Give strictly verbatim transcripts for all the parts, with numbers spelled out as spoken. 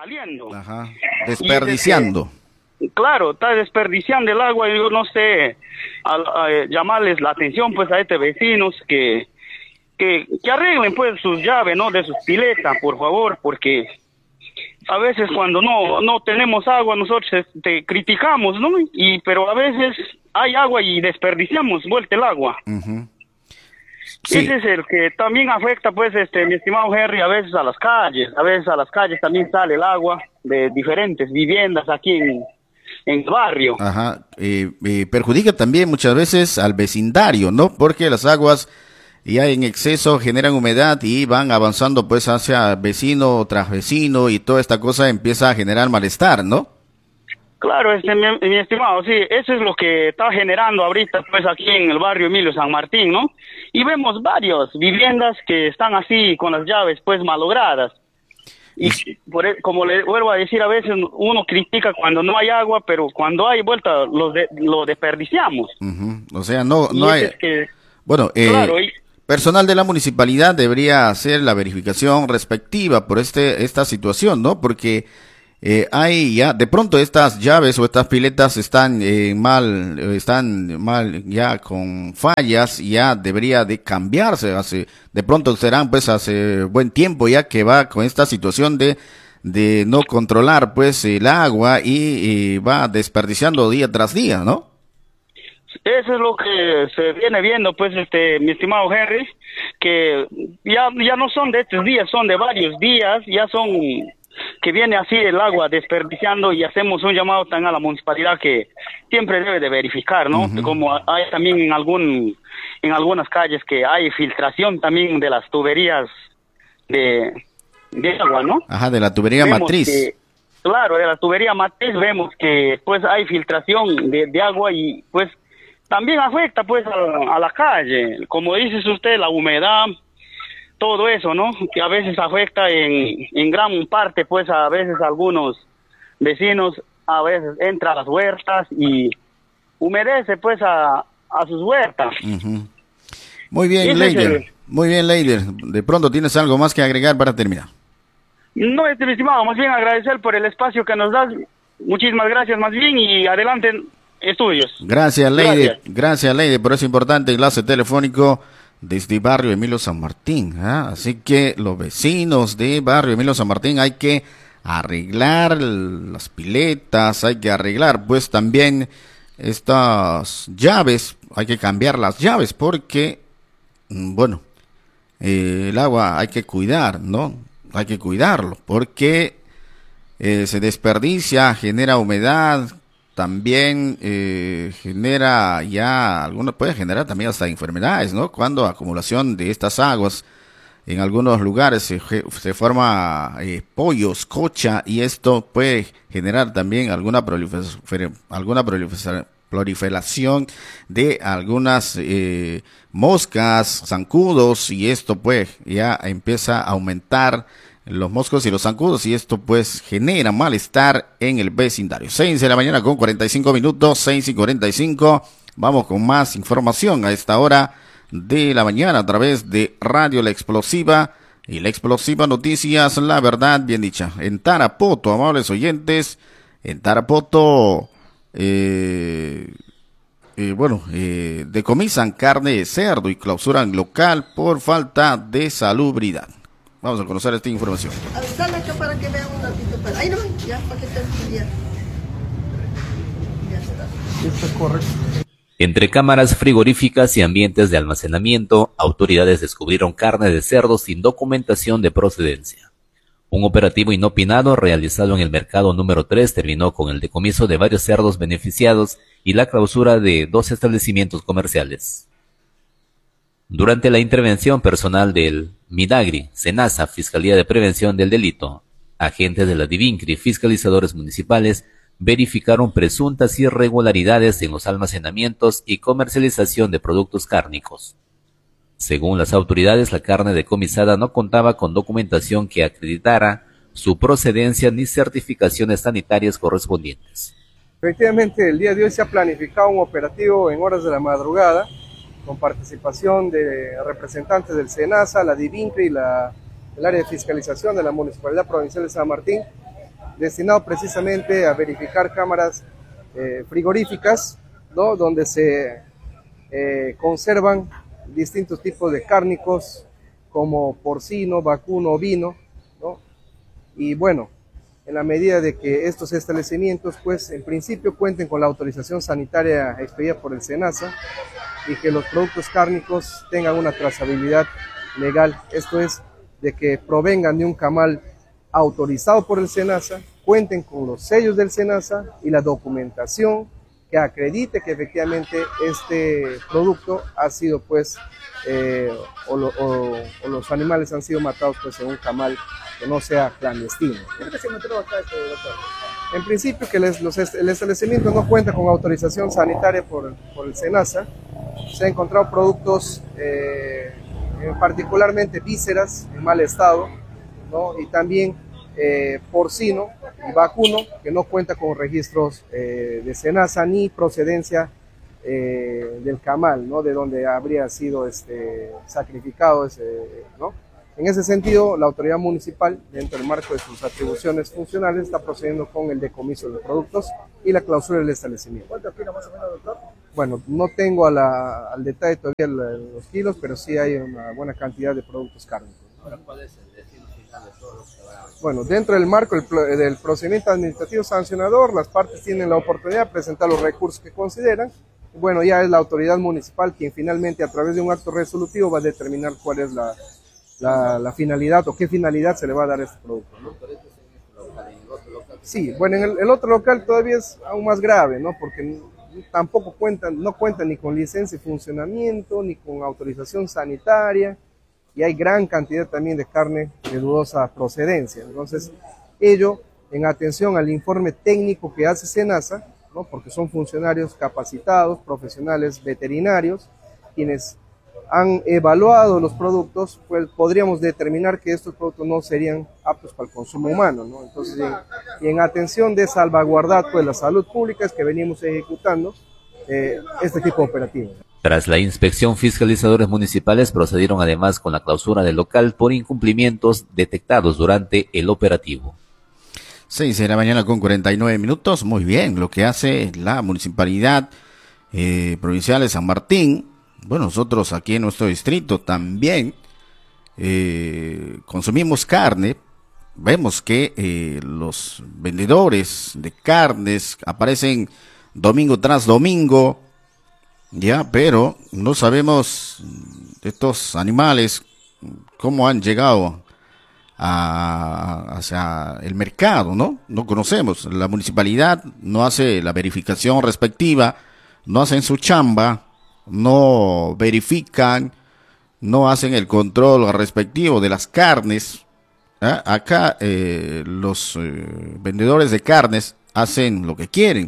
saliendo. Ajá, desperdiciando. Que, claro, está desperdiciando el agua. Yo no sé, a, a, a llamarles la atención pues a estos vecinos que, que, que arreglen pues sus llaves, ¿no? De sus piletas, por favor, porque a veces cuando no no tenemos agua nosotros este, criticamos, ¿no? Y pero a veces hay agua y desperdiciamos vuelta el agua. Uh-huh. Sí. Ese es el que también afecta, pues, este, mi estimado Henry, a veces a las calles, a veces a las calles también sale el agua de diferentes viviendas aquí en, en el barrio. Ajá, eh, eh, perjudica también muchas veces al vecindario, ¿no? Porque las aguas ya en exceso generan humedad y van avanzando pues hacia vecino tras vecino y toda esta cosa empieza a generar malestar, ¿no? Claro, este, mi, mi estimado, sí, eso es lo que está generando ahorita pues aquí en el barrio Emilio San Martín, ¿no? Y vemos varias viviendas que están así con las llaves pues malogradas. Y por, como le vuelvo a decir, a veces uno critica cuando no hay agua, pero cuando hay vuelta lo, de, lo desperdiciamos. Uh-huh. O sea, no, no hay... Es que, bueno, eh... claro, y... personal de la municipalidad debería hacer la verificación respectiva por este esta situación, ¿no? Porque eh, hay ya, de pronto estas llaves o estas piletas están eh, mal, están mal ya con fallas y ya debería de cambiarse. Hace, de pronto serán pues hace buen tiempo ya que va con esta situación de de no controlar pues el agua y, y va desperdiciando día tras día, ¿no? Eso es lo que se viene viendo, pues, este, mi estimado Henry, que ya, ya no son de estos días, son de varios días, ya son que viene así el agua desperdiciando y hacemos un llamado también a la municipalidad que siempre debe de verificar, ¿no? Uh-huh. Como hay también en algún, en algunas calles que hay filtración también de las tuberías de, de agua, ¿no? Ajá, de la tubería vemos matriz. Que, claro, de la tubería matriz vemos que, pues, hay filtración de, de agua y, pues, también afecta pues a, a la calle, como dice usted, la humedad, todo eso, ¿no? Que a veces afecta en, en gran parte pues a veces a algunos vecinos, a veces entra a las huertas y humedece pues a, a sus huertas. Uh-huh. Muy bien, Leider, el... muy bien, Leider, de pronto tienes algo más que agregar para terminar. No, este, mi estimado, más bien agradecer por el espacio que nos das, muchísimas gracias más bien y adelante estudios. Gracias, Leider. Gracias, Gracias Leider, por ese importante enlace telefónico desde barrio Emilio San Martín. ¿eh? Así que los vecinos de barrio Emilio San Martín hay que arreglar las piletas, hay que arreglar pues también estas llaves, hay que cambiar las llaves porque, bueno, eh, el agua hay que cuidar, ¿no? Hay que cuidarlo porque eh, se desperdicia, genera humedad. También eh, genera ya, algunos puede generar también hasta enfermedades, ¿no? Cuando acumulación de estas aguas en algunos lugares se, se forma eh, pollos, cocha, y esto puede generar también alguna prolifer alguna prolifer proliferación de algunas eh, moscas, zancudos, y esto pues ya empieza a aumentar los moscos y los zancudos, y esto pues genera malestar en el vecindario. Seis de la mañana con cuarenta y cinco minutos, seis y cuarenta y cinco. Vamos con más información a esta hora de la mañana a través de Radio La Explosiva y La Explosiva Noticias, la verdad bien dicha. En Tarapoto, amables oyentes, en Tarapoto, eh, eh, bueno, eh, decomisan carne de cerdo y clausuran local por falta de salubridad. Vamos a conocer esta información. Sale acá para que vean un ratito. Para... Ahí no, ya, para que te ya. Ya está. Esto es correcto. Entre cámaras frigoríficas y ambientes de almacenamiento, autoridades descubrieron carne de cerdo sin documentación de procedencia. Un operativo inopinado realizado en el mercado número tres terminó con el decomiso de varios cerdos beneficiados y la clausura de dos establecimientos comerciales. Durante la intervención personal del Midagri, SENASA, Fiscalía de Prevención del Delito, agentes de la DIVINCRI y fiscalizadores municipales verificaron presuntas irregularidades en los almacenamientos y comercialización de productos cárnicos. Según las autoridades, la carne decomisada no contaba con documentación que acreditara su procedencia ni certificaciones sanitarias correspondientes. Efectivamente, el día de hoy se ha planificado un operativo en horas de la madrugada con participación de representantes del SENASA, la DIVINCRI y la, el área de fiscalización de la Municipalidad Provincial de San Martín, destinado precisamente a verificar cámaras eh, frigoríficas, ¿no? Donde se eh, conservan distintos tipos de cárnicos como porcino, vacuno, ovino, ¿no? Y bueno, en la medida de que estos establecimientos, pues en principio cuenten con la autorización sanitaria expedida por el SENASA y que los productos cárnicos tengan una trazabilidad legal, esto es, de que provengan de un camal autorizado por el SENASA, cuenten con los sellos del SENASA y la documentación que acredite que efectivamente este producto ha sido pues, eh, o, lo, o, o los animales han sido matados pues en un camal que no sea clandestino. ¿Qué se encontró acá, este doctor? En principio que les, los, el establecimiento no cuenta con autorización sanitaria por, por el SENASA. Se han encontrado productos, eh, particularmente vísceras en mal estado, ¿no? Y también eh, porcino y vacuno que no cuenta con registros eh, de SENASA ni procedencia eh, del camal, ¿no? De donde habría sido este, sacrificado ese, ¿no? En ese sentido, la autoridad municipal, dentro del marco de sus atribuciones funcionales, está procediendo con el decomiso de los productos y la clausura del establecimiento. ¿Cuántos kilos más o menos, doctor? Bueno, no tengo a la, al detalle todavía los kilos, pero sí hay una buena cantidad de productos cárnicos. Ahora, ¿cuál es el destino final de todos los que van a... Bueno, dentro del marco del, del procedimiento administrativo sancionador, las partes tienen la oportunidad de presentar los recursos que consideran. Bueno, ya es la autoridad municipal quien finalmente, a través de un acto resolutivo, va a determinar cuál es la... La, la finalidad o qué finalidad se le va a dar a este producto, ¿no? Sí, bueno, en el, el otro local todavía es aún más grave, ¿no? Porque tampoco cuentan, no cuentan ni con licencia de funcionamiento, ni con autorización sanitaria, y hay gran cantidad también de carne de dudosa procedencia. Entonces, ello, en atención al informe técnico que hace SENASA, ¿no? Porque son funcionarios capacitados, profesionales veterinarios, quienes han evaluado los productos, pues podríamos determinar que estos productos no serían aptos para el consumo humano, ¿no? Entonces, en, y en atención de salvaguardar pues la salud pública es que venimos ejecutando eh, este tipo de operativos. Tras la inspección, fiscalizadores municipales procedieron además con la clausura del local por incumplimientos detectados durante el operativo. seis de la mañana con cuarenta y nueve minutos, muy bien, lo que hace la Municipalidad eh, Provincial de San Martín. Bueno, nosotros aquí en nuestro distrito también eh, consumimos carne. Vemos que eh, los vendedores de carnes aparecen domingo tras domingo, ya, pero no sabemos estos animales cómo han llegado a, hacia el mercado, ¿no? No conocemos. La municipalidad no hace la verificación respectiva, no hacen su chamba, no verifican, no hacen el control respectivo de las carnes. ¿Eh? Acá eh, los eh, vendedores de carnes hacen lo que quieren,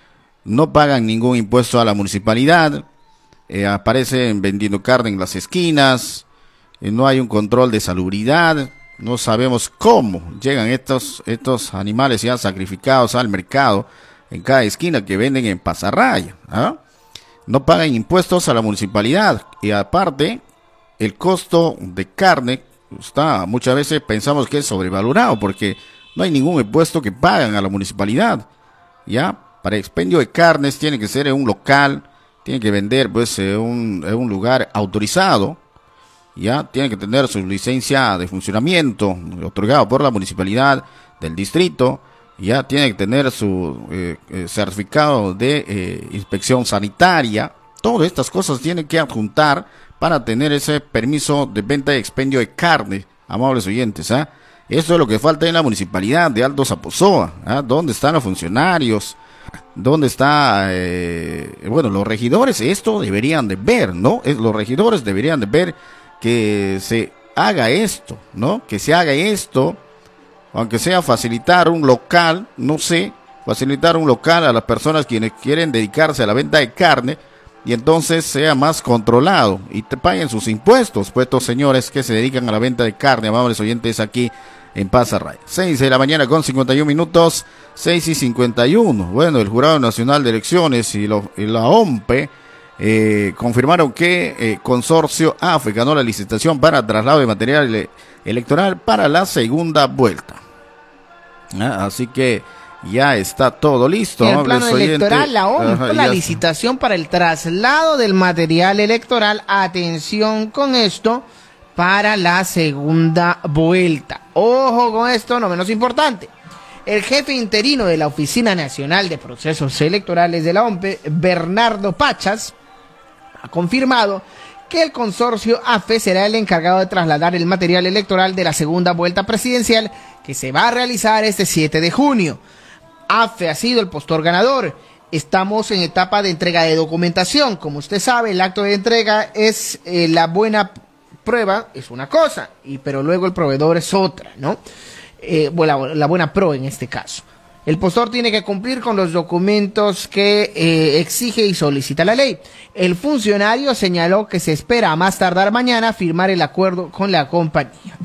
no pagan ningún impuesto a la municipalidad, eh, aparecen vendiendo carne en las esquinas, eh, no hay un control de salubridad, no sabemos cómo llegan estos, estos animales ya sacrificados al mercado en cada esquina que venden en pasarraya, ¿eh? No pagan impuestos a la municipalidad y aparte el costo de carne está, muchas veces pensamos que es sobrevalorado porque no hay ningún impuesto que pagan a la municipalidad. Ya, para expendio de carnes tiene que ser en un local, tiene que vender pues en un, en un lugar autorizado, ya, tiene que tener su licencia de funcionamiento otorgado por la municipalidad del distrito. Ya tiene que tener su eh, eh, certificado de eh, inspección sanitaria. Todas estas cosas tienen que adjuntar para tener ese permiso de venta y expendio de carne, amables oyentes. ¿eh? Esto es lo que falta en la municipalidad de Alto Zaposoa. ¿eh? ¿Dónde están los funcionarios? ¿Dónde está, eh, bueno, los regidores? Esto deberían de ver, ¿no? Es, los regidores deberían de ver que se haga esto, ¿no? Que se haga esto. Aunque sea facilitar un local, no sé, facilitar un local a las personas quienes quieren dedicarse a la venta de carne y entonces sea más controlado y te paguen sus impuestos, pues estos señores que se dedican a la venta de carne, amables oyentes, aquí en Pasarraya. seis de la mañana con cincuenta y un minutos, seis y cincuenta y uno. Bueno, el Jurado Nacional de Elecciones y, lo, y la O M P E eh, confirmaron que eh, Consorcio A F E ganó la licitación para traslado de material ele electoral para la segunda vuelta. Ah, así que ya está todo listo. En el plano oyentes. electoral, la O M P, Ajá, la ya licitación para el traslado del material electoral, atención con esto, para la segunda vuelta. Ojo con esto, no menos importante. El jefe interino de la Oficina Nacional de Procesos Electorales de la O M P, Bernardo Pachas, ha confirmado que el consorcio A F E será el encargado de trasladar el material electoral de la segunda vuelta presidencial que se va a realizar este siete de junio. A F E ha sido el postor ganador. Estamos en etapa de entrega de documentación. Como usted sabe, el acto de entrega es eh, la buena prueba, es una cosa, y pero luego el proveedor es otra, ¿no? Eh, bueno, la, la buena pro en este caso. El postor tiene que cumplir con los documentos que eh, exige y solicita la ley. El funcionario señaló que se espera a más tardar mañana firmar el acuerdo con la compañía.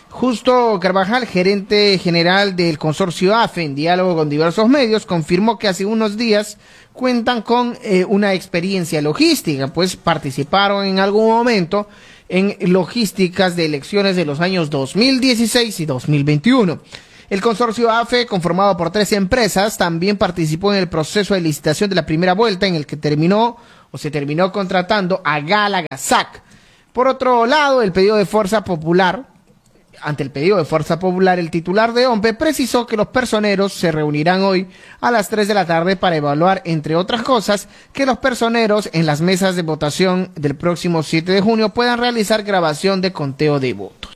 Justo Carvajal, gerente general del consorcio A F E, en diálogo con diversos medios, confirmó que hace unos días cuentan con eh, una experiencia logística, pues participaron en algún momento en logísticas de elecciones de los años dos mil dieciséis y dos mil veintiuno. El consorcio A F E, conformado por tres empresas, también participó en el proceso de licitación de la primera vuelta, en el que terminó o se terminó contratando a Galagasac. Por otro lado, el pedido de Fuerza Popular, ante el pedido de Fuerza Popular, el titular de O M P E precisó que los personeros se reunirán hoy a las tres de la tarde para evaluar, entre otras cosas, que los personeros en las mesas de votación del próximo siete de junio puedan realizar grabación de conteo de votos.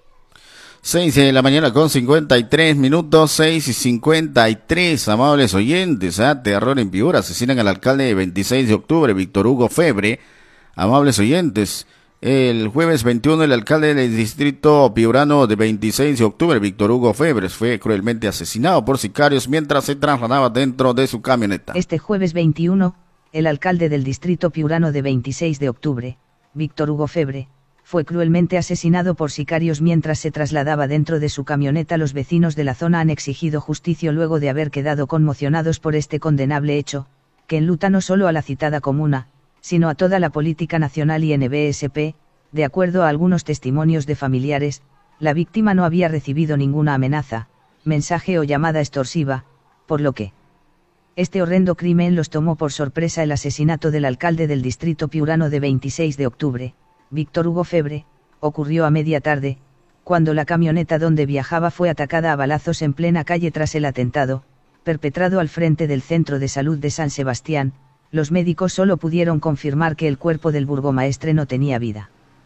seis de la mañana con cincuenta y tres minutos, seis y cincuenta y tres, amables oyentes, ¿eh? Terror en Piura, asesinan al alcalde de veintiséis de octubre, Víctor Hugo Febre. Amables oyentes, el jueves veintiuno el alcalde del distrito piurano de veintiséis de octubre, Víctor Hugo Febre, fue cruelmente asesinado por sicarios mientras se trasladaba dentro de su camioneta. Este jueves veintiuno, el alcalde del distrito piurano de veintiséis de octubre, Víctor Hugo Febre, fue cruelmente asesinado por sicarios mientras se trasladaba dentro de su camioneta. Los vecinos de la zona han exigido justicia luego de haber quedado conmocionados por este condenable hecho, que enluta no solo a la citada comuna, sino a toda la política nacional y N B S P. De acuerdo a algunos testimonios de familiares, la víctima no había recibido ninguna amenaza, mensaje o llamada extorsiva, por lo que este horrendo crimen los tomó por sorpresa. El asesinato del alcalde del distrito piurano de veintiséis de octubre, Víctor Hugo Febre, ocurrió a media tarde, cuando la camioneta donde viajaba fue atacada a balazos en plena calle tras el atentado, perpetrado al frente del Centro de Salud de San Sebastián. Los médicos solo pudieron confirmar que el cuerpo del burgomaestre no tenía vida.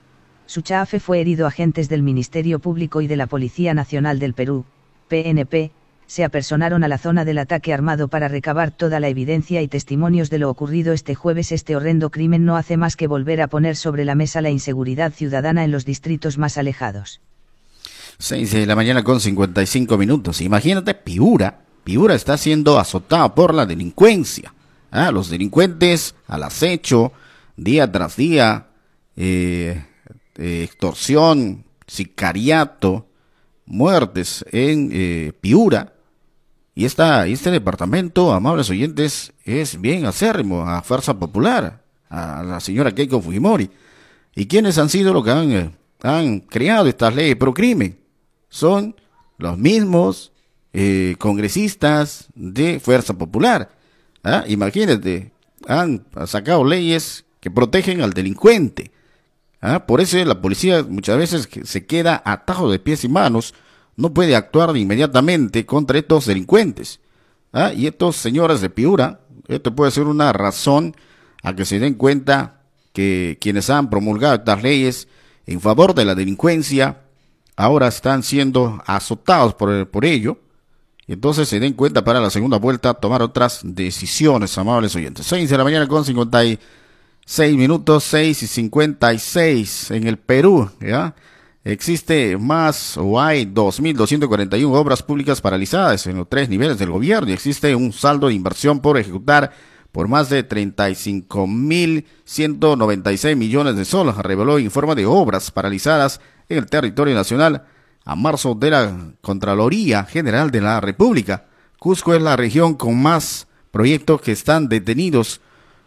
Suchafe fue herido. Agentes del Ministerio Público y de la Policía Nacional del Perú, P N P, se apersonaron a la zona del ataque armado para recabar toda la evidencia y testimonios de lo ocurrido este jueves. Este horrendo crimen no hace más que volver a poner sobre la mesa la inseguridad ciudadana en los distritos más alejados. seis de la mañana con cincuenta y cinco minutos. Imagínate, Piura, Piura está siendo azotada por la delincuencia. Ah, los delincuentes al acecho, día tras día, eh, eh, extorsión, sicariato, muertes en eh, Piura. Y esta, este departamento, amables oyentes, es bien acérrimo a Fuerza Popular, a la señora Keiko Fujimori. ¿Y quiénes han sido los que han, eh, han creado estas leyes pro crimen? Son los mismos eh, congresistas de Fuerza Popular. ¿Ah? Imagínate, han sacado leyes que protegen al delincuente. ¿Ah? Por eso la policía muchas veces se queda atado de pies y manos, no puede actuar inmediatamente contra estos delincuentes. ¿Ah? Y estos señores de Piura, esto puede ser una razón a que se den cuenta que quienes han promulgado estas leyes en favor de la delincuencia ahora están siendo azotados por, por ello. Y entonces se den cuenta para la segunda vuelta tomar otras decisiones, amables oyentes. seis de la mañana con cincuenta y seis minutos, seis y cincuenta y seis en el Perú, ¿ya? Existe más o hay dos mil doscientas cuarenta y una obras públicas paralizadas en los tres niveles del gobierno y existe un saldo de inversión por ejecutar por más de treinta y cinco mil ciento noventa y seis millones de soles, reveló informe de obras paralizadas en el territorio nacional a marzo de la Contraloría General de la República. Cusco es la región con más proyectos que están detenidos,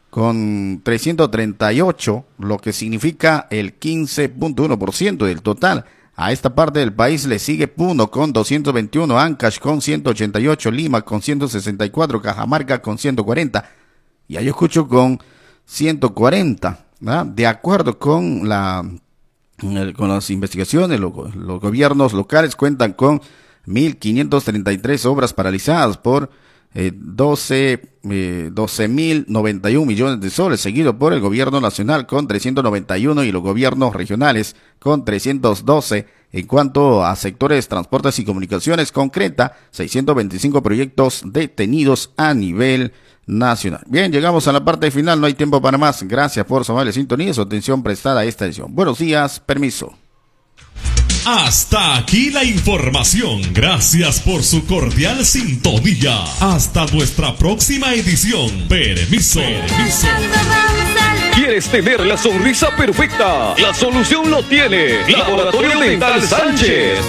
con trescientos treinta y ocho, lo que significa el quince punto uno por ciento del total. A esta parte del país le sigue Puno con doscientos veintiuno, Ancash con ciento ochenta y ocho, Lima con ciento sesenta y cuatro, Cajamarca con ciento cuarenta y Ayacucho con ciento cuarenta. ¿verdad? De acuerdo con la con las investigaciones, los, los gobiernos locales cuentan con mil quinientas treinta y tres obras paralizadas por eh, doce mil noventa y uno millones de soles, seguido por el gobierno nacional con trescientos noventa y uno y los gobiernos regionales con trescientos doce. En cuanto a sectores, transportes y comunicaciones, concreta seiscientos veinticinco proyectos detenidos a nivel nacional. Bien, llegamos a la parte final, no hay tiempo para más. Gracias por su amable sintonía y su atención prestada a esta edición. Buenos días, permiso. Hasta aquí la información. Gracias por su cordial sintonía. Hasta nuestra próxima edición. Permiso. Permiso. ¿Quieres tener la sonrisa perfecta? La solución lo tiene. Laboratorio Dental Sánchez.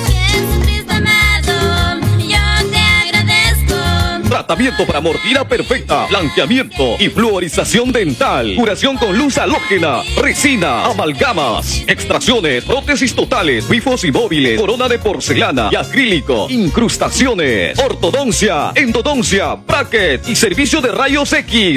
Tratamiento para mordida perfecta, blanqueamiento y fluorización dental, curación con luz halógena, resina, amalgamas, extracciones, prótesis totales, bifos y móviles, corona de porcelana y acrílico, incrustaciones, ortodoncia, endodoncia, bracket y servicio de rayos X.